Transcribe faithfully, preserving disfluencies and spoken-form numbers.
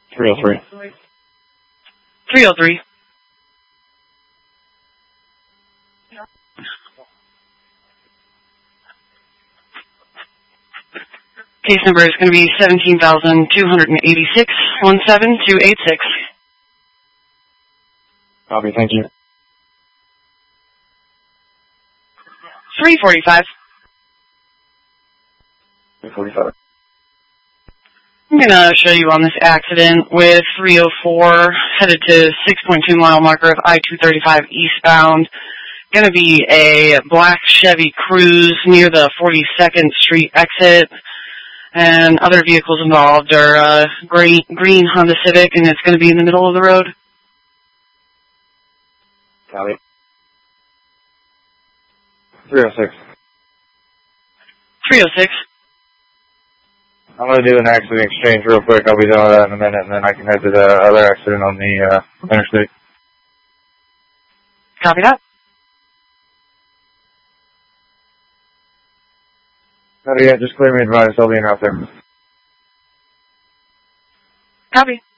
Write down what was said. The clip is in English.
three oh three. three oh three. Case number is going to be seventeen thousand two hundred eighty-six, one seven two eight six. Copy, thank you. three forty-five. three forty-five. I'm going to show you on this accident with three oh four headed to six point two mile marker of I two thirty-five eastbound. Going to be a black Chevy Cruze near the forty-second Street exit. And other vehicles involved are uh, green, green Honda Civic, and it's going to be in the middle of the road. Copy. three oh six. three oh six. I'm going to do an accident exchange real quick. I'll be done with that in a minute, and then I can head to the other accident on the uh, interstate. Copy that. Not yet. Just clear me advice. I'll be in out there. Copy.